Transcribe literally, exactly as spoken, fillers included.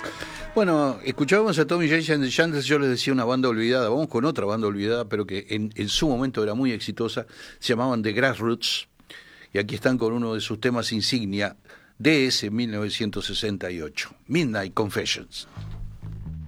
Bueno, escuchábamos a Tommy James and the Shanters, yo les decía una banda olvidada, vamos con otra banda olvidada, pero que en, en su momento era muy exitosa, se llamaban The Grassroots, y aquí están con uno de sus temas insignia de ese mil novecientos sesenta y ocho, Midnight Confessions.